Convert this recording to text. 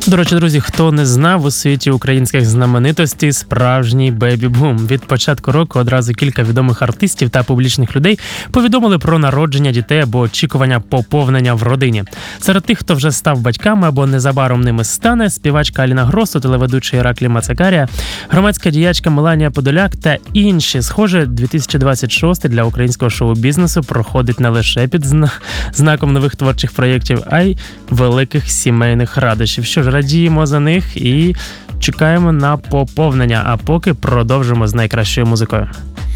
До речі, друзі, хто не знав, у світі українських знаменитостей справжній бебі-бум. Від початку року одразу кілька відомих артистів та публічних людей повідомили про народження дітей або очікування поповнення в родині. Серед тих, хто вже став батьками або незабаром ними стане, співачка Аліна Гросу, телеведучий Іраклій Мацакарія, громадська діячка Меланія Подоляк та інші. Схоже, 2026 для українського шоу-бізнесу проходить не лише під знаком нових творчих проєктів, а й великих сімейних радощів. Що ж, радіємо за них і чекаємо на поповнення, а поки продовжимо з найкращою музикою.